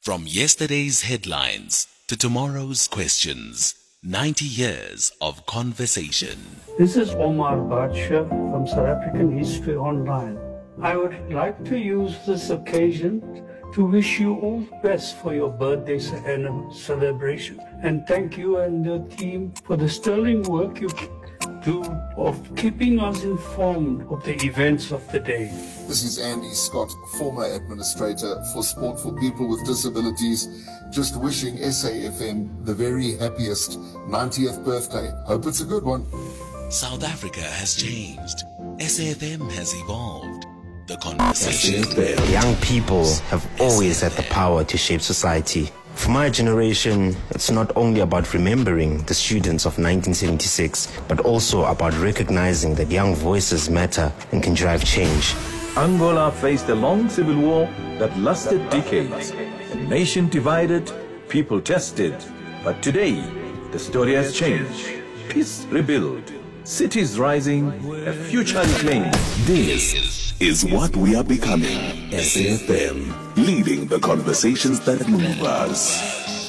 From yesterday's headlines to tomorrow's questions, 90 years of conversation. This is Omar Badsha from South African History Online. I would like to use this occasion to wish you all the best for your birthday celebration. And thank you and your team for the sterling work you do of keeping us informed of the events of the day. This is Andy Scott, former administrator for Sport for People with Disabilities, just wishing SAFM the very happiest 90th birthday. Hope it's a good one. South Africa has changed. SAFM has evolved. The conversation. Young people have always had the power to shape society. For my generation, it's not only about remembering the students of 1976, but also about recognizing that young voices matter and can drive change. Angola faced a long civil war that lasted decades. A nation divided, people tested. But today, the story has changed. Peace rebuilt, cities rising, a future reclaimed. This is what we are becoming. SAFM, leading the conversations that move us.